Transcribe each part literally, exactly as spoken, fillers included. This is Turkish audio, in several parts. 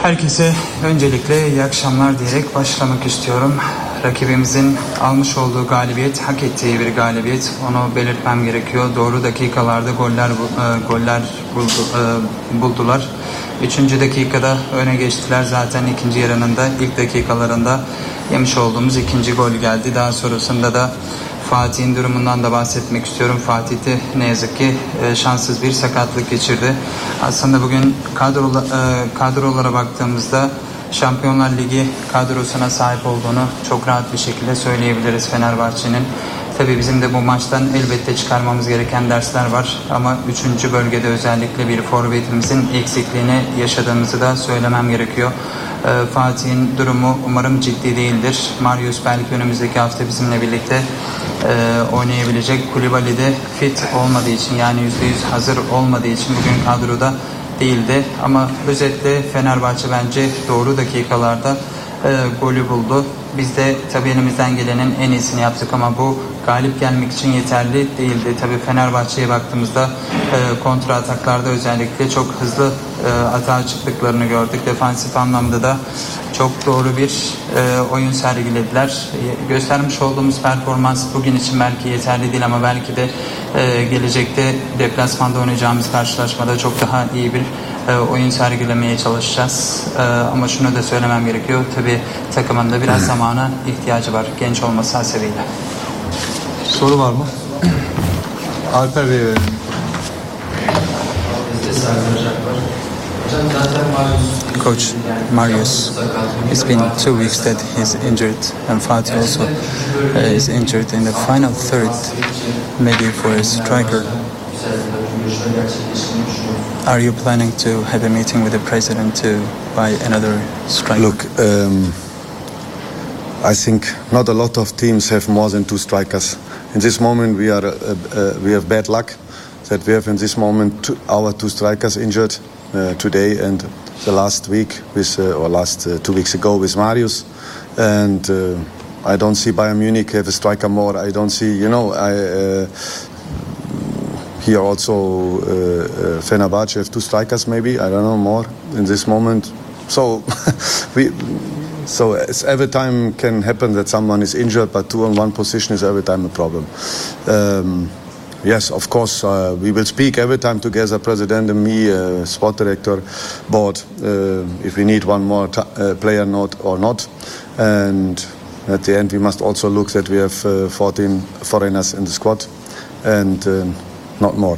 Herkese öncelikle iyi akşamlar diyerek başlamak istiyorum. Rakibimizin almış olduğu galibiyet hak ettiği bir galibiyet. Onu belirtmem gerekiyor. Doğru dakikalarda goller e, goller buldu, e, buldular. Üçüncü dakikada öne geçtiler. Zaten ikinci yarının da ilk dakikalarında yemiş olduğumuz ikinci gol geldi. Daha sonrasında da Fatih'in durumundan da bahsetmek istiyorum. Fatih de ne yazık ki e, şanssız bir sakatlık geçirdi. Aslında bugün kadro, e, kadrolara baktığımızda Şampiyonlar Ligi kadrosuna sahip olduğunu çok rahat bir şekilde söyleyebiliriz Fenerbahçe'nin. Tabii bizim de bu maçtan elbette çıkarmamız gereken dersler var. Ama üçüncü bölgede özellikle bir forvetimizin eksikliğini yaşadığımızı da söylemem gerekiyor. Ee, Fatih'in durumu umarım ciddi değildir. Marius belki önümüzdeki hafta bizimle birlikte e, oynayabilecek. Koulibaly de fit olmadığı için, yani yüzde yüz hazır olmadığı için bugün kadroda değildi. Ama özetle Fenerbahçe bence doğru dakikalarda e, golü buldu. Biz de tabii elimizden gelenin en iyisini yaptık ama bu galip gelmek için yeterli değildi. Tabii Fenerbahçe'ye baktığımızda e, kontra ataklarda özellikle çok hızlı e, atağa çıktıklarını gördük. Defansif anlamda da çok doğru bir e, oyun sergilediler. E, göstermiş olduğumuz performans bugün için belki yeterli değil ama belki de e, gelecekte deplasmanda oynayacağımız karşılaşmada çok daha iyi bir e, oyun sergilemeye çalışacağız. E, ama şunu da söylemem gerekiyor. Tabii takımın da biraz zamana ihtiyacı var genç olması hasebiyle. Soru var mı? Alper Bey verelim. Coach Marius, it's been two weeks that he's injured, and Fatih also uh, is injured in the final third, maybe for a striker. Are you planning to have a meeting with the president to buy another striker? Look, um, I think not a lot of teams have more than two strikers. In this moment, we are uh, uh, we have bad luck that we have in this moment two, our two strikers injured uh, today and the last week with uh, or last uh, two weeks ago with Marius, and uh, I don't see Bayern Munich have a striker more. I don't see, you know, I uh, here also uh, uh, Fenerbahce have two strikers maybe. I don't know more in this moment. So we. So every time can happen that someone is injured, but two on one position is every time a problem. Um, yes, of course, uh, we will speak every time together, president and me, uh, sport director, board, uh, if we need one more t- uh, player not or not. And at the end, we must also look that we have uh, fourteen foreigners in the squad and uh, not more.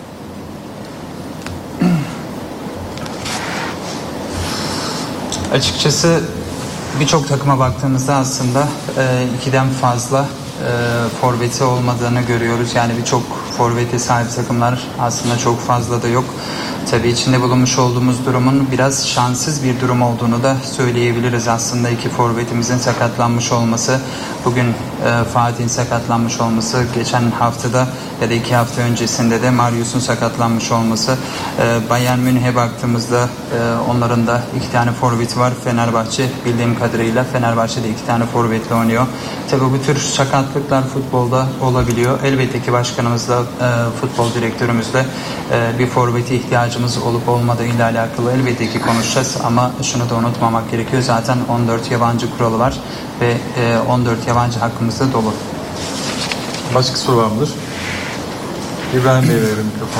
Açıkçası birçok takıma baktığımızda aslında e, ikiden fazla e, forveti olmadığını görüyoruz. Yani birçok forvete sahip takımlar aslında çok fazla da yok. Tabii içinde bulunmuş olduğumuz durumun biraz şanssız bir durum olduğunu da söyleyebiliriz. Aslında iki forvetimizin sakatlanmış olması, bugün e, Fatih'in sakatlanmış olması, geçen haftada ya da iki hafta öncesinde de Marius'un sakatlanmış olması. E, Bayern Münih'e baktığımızda e, onların da iki tane forveti var. Fenerbahçe bildiğim kadarıyla Fenerbahçe'de iki tane forvetle oynuyor. Tabii bu tür sakatlıklar futbolda olabiliyor. Elbette ki başkanımızla, e, futbol direktörümüzle e, bir forvete ihtiyacı olup olmadığıyla alakalı elbette ki konuşacağız ama şunu da unutmamak gerekiyor. Zaten on dört yabancı kuralı var ve on dört yabancı hakkımızda dolu. Başka soru var mıdır? İbrahim Bey verelim mikrofonu.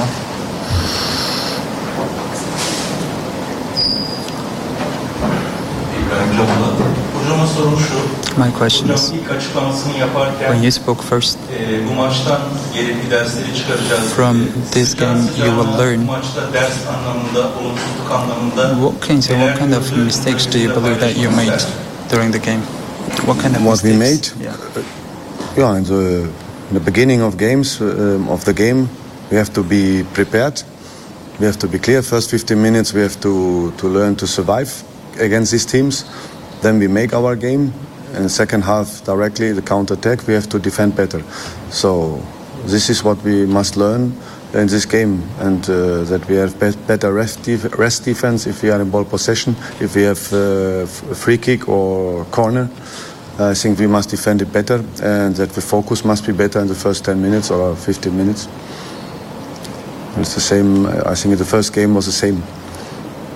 İbrahim Can'la. Hocama sorum şu. My question is, Hocam ilk açıklamasını yaparken when you spoke first, e, bu maçtan gerekli dersleri çıkaracağız. from this game you will learn. Bu maçta ders anlamında, olumsuzluk anlamında. What kind, what kind of mistakes do you believe that you made during the game? What kind of What we mistakes? made? Yeah. Yeah, in the, in the beginning of games um, of the game, we have to be prepared. We have to be clear. First fifteen minutes, we have to to learn to survive against these teams. Then we make our game. In the second half, directly the counter attack, we have to defend better. So this is what we must learn in this game, and uh, that we have be- better rest, def- rest defense if we are in ball possession. If we have uh, f- free kick or corner, I think we must defend it better, and that the focus must be better in the first ten minutes or fifteen minutes. It's the same. I think the first game was the same.